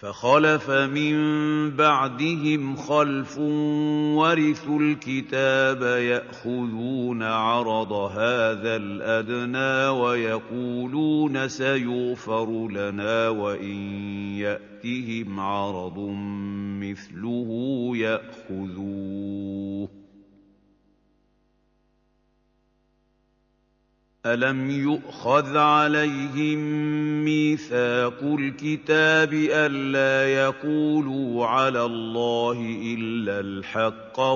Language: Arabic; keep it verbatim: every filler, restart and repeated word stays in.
فَخَلَفَ مِن بَعْدِهِمْ خَلْفٌ وَرِثُوا الْكِتَابَ يَأْخُذُونَ عَرَضَ هَٰذَا الْأَدْنَىٰ وَيَقُولُونَ سَيُغْفَرُ لَنَا وَإِن يَأْتِهِمْ عَرَضٌ مِّثْلُهُ يَأْخُذُوهُ ۚ أَلَمْ يُؤْخَذْ عَلَيْهِم مِّيثَاقُ الْكِتَابِ أَن لَّا يَقُولُوا عَلَى اللَّهِ إِلَّا الْحَقَّ